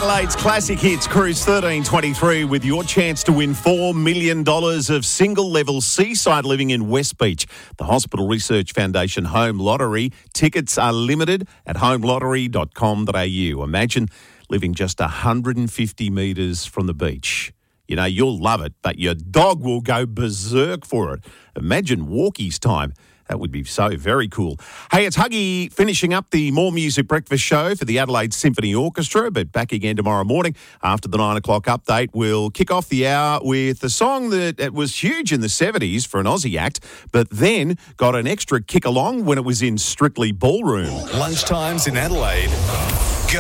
Adelaide's Classic Hits Cruise 1323 with your chance to win $4 million of single-level seaside living in West Beach. The Hospital Research Foundation Home Lottery. Tickets are limited at homelottery.com.au. Imagine living just 150 metres from the beach. You know, you'll love it, but your dog will go berserk for it. Imagine walkies time. That would be so very cool. Hey, it's Huggy finishing up the More Music Breakfast show for the Adelaide Symphony Orchestra, but back again tomorrow morning after the 9 o'clock update. We'll kick off the hour with a song that was huge in the 70s for an Aussie act, but then got an extra kick along when it was in Strictly Ballroom. Lunchtimes in Adelaide.